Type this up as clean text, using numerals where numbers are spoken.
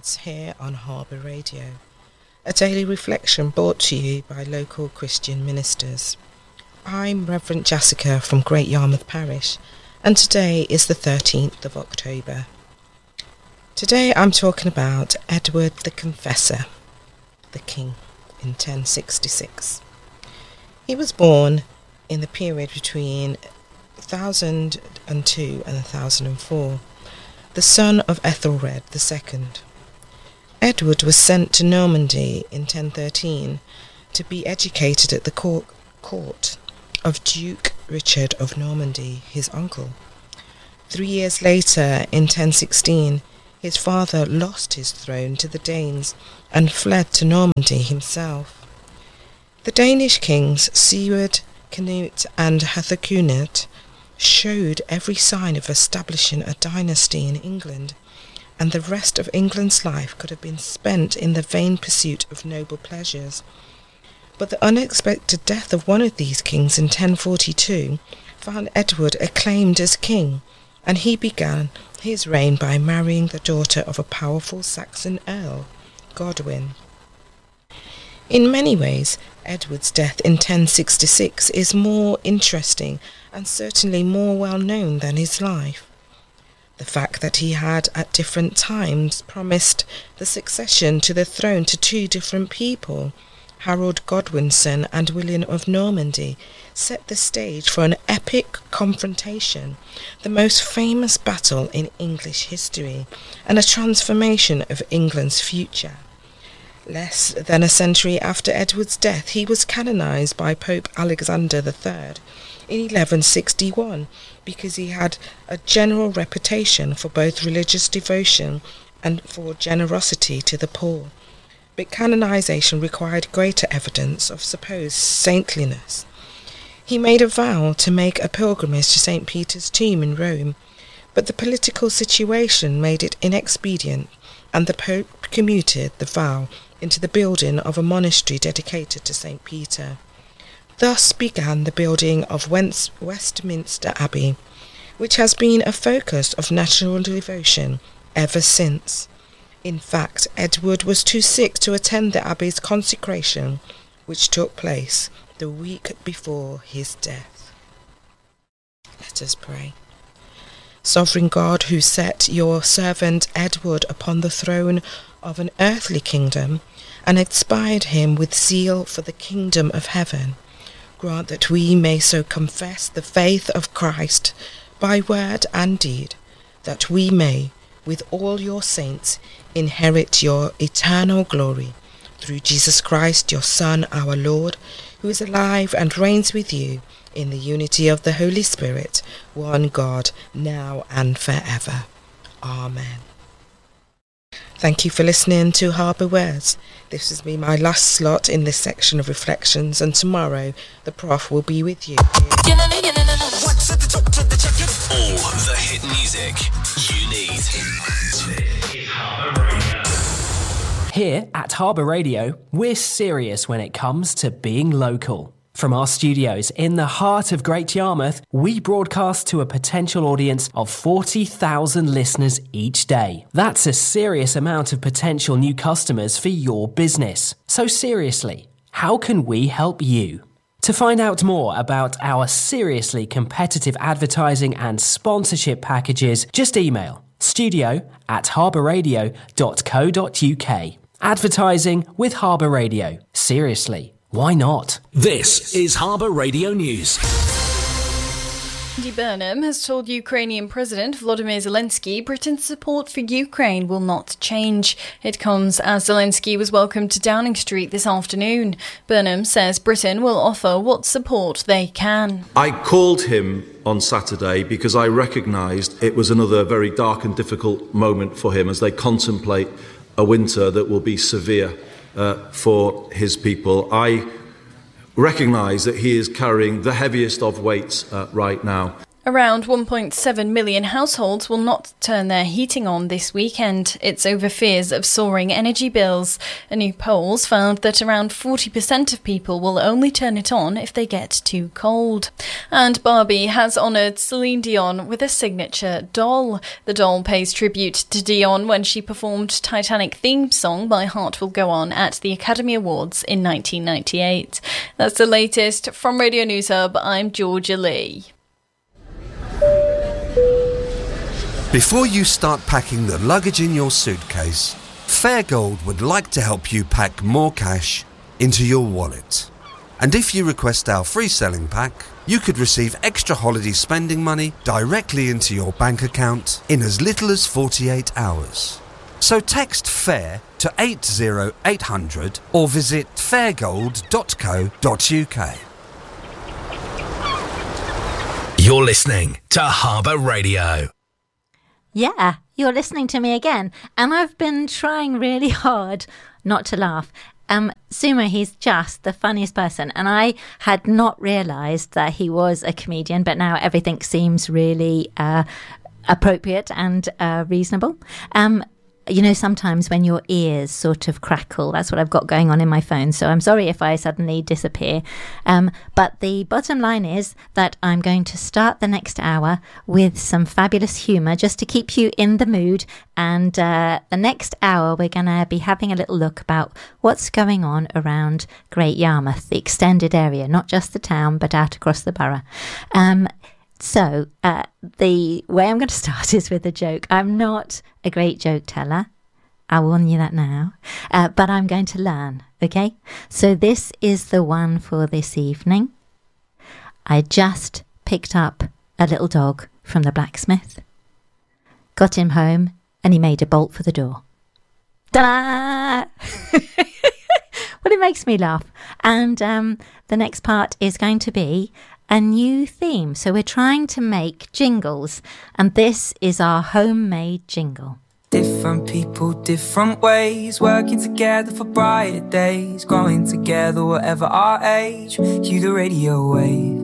Words here on Harbour Radio, a daily reflection brought to you by local Christian ministers. I'm Reverend Jessica from Great Yarmouth Parish, and today is the 13th of October. Today I'm talking about Edward the Confessor, the King, in 1066. He was born in the period between 1002 and 1004, the son of Ethelred II. Edward was sent to Normandy in 1013 to be educated at the court of Duke Richard of Normandy, his uncle. 3 years later, in 1016, his father lost his throne to the Danes and fled to Normandy himself. The Danish kings Siward, Canute and Harthacnut showed every sign of establishing a dynasty in England, and the rest of England's life could have been spent in the vain pursuit of noble pleasures. But the unexpected death of one of these kings in 1042 found Edward acclaimed as king, and he began his reign by marrying the daughter of a powerful Saxon earl, Godwin. In many ways, Edward's death in 1066 is more interesting and certainly more well known than his life. The fact that he had at different times promised the succession to the throne to two different people, Harold Godwinson and William of Normandy, set the stage for an epic confrontation, the most famous battle in English history, and a transformation of England's future. Less than a century after Edward's death, he was canonised by Pope Alexander III in 1161 because he had a general reputation for both religious devotion and for generosity to the poor. But canonisation required greater evidence of supposed saintliness. He made a vow to make a pilgrimage to St. Peter's tomb in Rome, but the political situation made it inexpedient, and the Pope commuted the vow into the building of a monastery dedicated to St. Peter. Thus began the building of Westminster Abbey, which has been a focus of national devotion ever since. In fact, Edward was too sick to attend the Abbey's consecration, which took place the week before his death. Let us pray. Sovereign God, who set your servant Edward upon the throne of an earthly kingdom and inspired him with zeal for the kingdom of heaven, grant that we may so confess the faith of Christ by word and deed, that we may, with all your saints, inherit your eternal glory, through Jesus Christ, your Son, our Lord, who is alive and reigns with you in the unity of the Holy Spirit, one God, now and forever. Amen. Thank you for listening to Harbour Words. This has been my last slot in this section of reflections, and tomorrow the Prof will be with you. All the hit music you need. Here at Harbour Radio, we're serious when it comes to being local. From our studios in the heart of Great Yarmouth, we broadcast to a potential audience of 40,000 listeners each day. That's a serious amount of potential new customers for your business. So seriously, how can we help you? To find out more about our seriously competitive advertising and sponsorship packages, just email studio@harbourradio.co.uk. Advertising with Harbour Radio. Seriously. Why not? This is Harbour Radio News. Andy Burnham has told Ukrainian President Volodymyr Zelensky Britain's support for Ukraine will not change. It comes as Zelensky was welcomed to Downing Street this afternoon. Burnham says Britain will offer what support they can. I called him on Saturday because I recognised it was another very dark and difficult moment for him as they contemplate a winter that will be severe for his people. I recognise that he is carrying the heaviest of weights right now. Around 1.7 million households will not turn their heating on this weekend. It's over fears of soaring energy bills. A new poll found that around 40% of people will only turn it on if they get too cold. And Barbie has honoured Celine Dion with a signature doll. The doll pays tribute to Dion when she performed Titanic theme song My Heart Will Go On at the Academy Awards in 1998. That's the latest from Radio News Hub. I'm Georgia Lee. Before you start packing the luggage in your suitcase, Fairgold would like to help you pack more cash into your wallet. And if you request our free selling pack, you could receive extra holiday spending money directly into your bank account in as little as 48 hours. So text FAIR to 80800 or visit fairgold.co.uk. You're listening to Harbour Radio. Yeah, you're listening to me again, and I've been trying really hard not to laugh. Sumo, he's just the funniest person, and I had not realised that he was a comedian, but now everything seems really appropriate and reasonable. You know, sometimes when your ears sort of crackle, that's what I've got going on in my phone. So I'm sorry if I suddenly disappear. But the bottom line is that I'm going to start the next hour with some fabulous humour just to keep you in the mood. And the next hour, we're going to be having a little look about what's going on around Great Yarmouth, the extended area, not just the town, but out across the borough. So the way I'm going to start is with a joke. I'm not a great joke teller. I'll warn you that now. But I'm going to learn, okay? So this is the one for this evening. I just picked up a little dog from the blacksmith, got him home, and he made a bolt for the door. Ta-da! Well, it makes me laugh. And the next part is going to be a new theme. So we're trying to make jingles, and this is our homemade jingle. Different people, different ways, working together for brighter days, growing together whatever our age. Cue the radio wave.